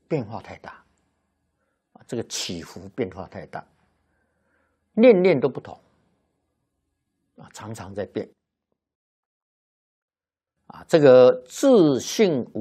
变化太大，这个起伏变化太大，念念都不同，常常在变，这个自性无